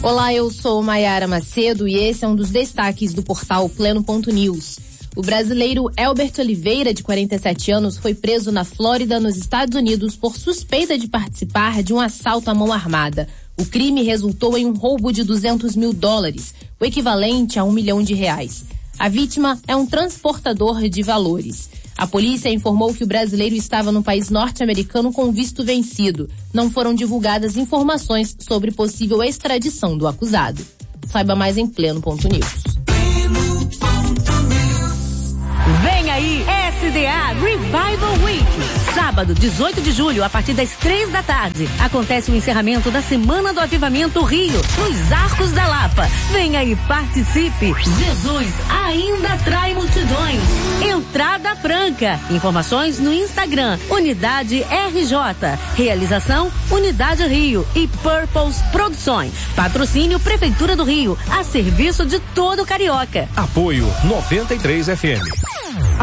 Olá, eu sou Maiara Macedo e esse é um dos destaques do portal Pleno.news. O brasileiro Elbert Oliveira, de 47 anos, foi preso na Flórida, nos Estados Unidos, por suspeita de participar de um assalto à mão armada. O crime resultou em um roubo de $200 mil, o equivalente a R$1 milhão. A vítima é um transportador de valores. A polícia informou que o brasileiro estava no país norte-americano com visto vencido. Não foram divulgadas informações sobre possível extradição do acusado. Saiba mais em Pleno.news. Vem aí, SDA Revival Week. Sábado, 18 de julho, a partir das 3 da tarde, acontece o encerramento da Semana do Avivamento Rio, nos Arcos da Lapa. Venha e participe. Jesus ainda atrai multidões. Entrada franca. Informações no Instagram, Unidade RJ. Realização, Unidade Rio e Purpose Produções. Patrocínio Prefeitura do Rio, a serviço de todo carioca. Apoio 93 FM.